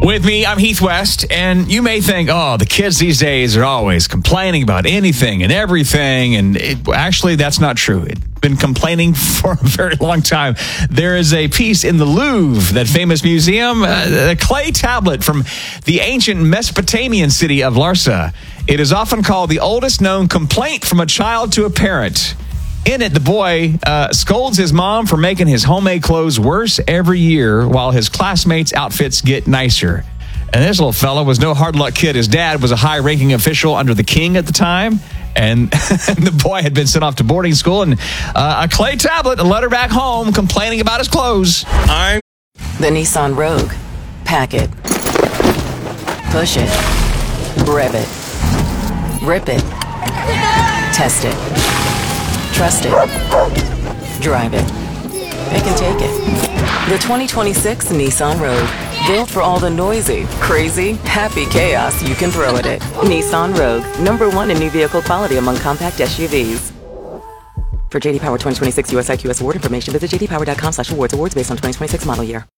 With me, I'm Heath West, and you may think, oh, the kids these days are always complaining about anything and everything, and actually, that's not true. It's been complaining for a very long time. There is a piece in the Louvre, that famous museum, a clay tablet from the ancient Mesopotamian city of Larsa. It is often called the oldest known complaint from a child to a parent. In it, the boy scolds his mom for making his homemade clothes worse every year while his classmates' outfits get nicer. And this little fella was no hard luck kid. His dad was a high-ranking official under the king at the time. And the boy had been sent off to boarding school, and a clay tablet, a letter back home complaining about his clothes. The Nissan Rogue. Pack it. Push it. Rev it. Rip it. Test it. Trust it. Drive it. Pick and take it. The 2026 Nissan Rogue. Built for all the noisy, crazy, happy chaos you can throw at it. Nissan Rogue. #1 in new vehicle quality among compact SUVs. For JD Power 2026 US IQS award information, visit jdpower.com/awards. Awards based on 2026 model year.